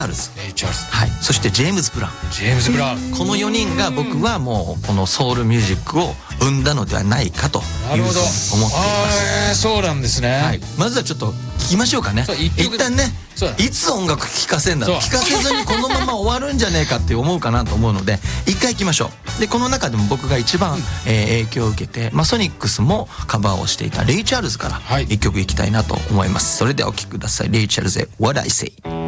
ールズ、 レイ・チャールズ、 はい、そしてジェームズ・ブラウン、この4人が僕はもうこのソウルミュージックを生んだのではないかというふうに思っています。 そうなんですね、 はい、まずはちょっと聞きましょうかね。一旦ね、いつ音楽聴かせんだ、聴かせずにこのまま終わるんじゃねえかって思うかなと思うので、一回行きましょう。でこの中でも僕が一番、影響を受けて、ソニックスもカバーをしていたレイ・チャールズから一曲いきたいなと思います。それではお聴きください。レイ・チャールズで What I Say。